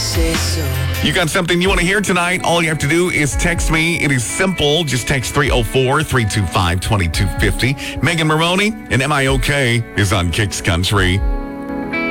say so. You got something you want to hear tonight? All you have to do is text me. It is simple. Just text 304-325-2250. Megan Maroney and MIOK is on Kicks Country.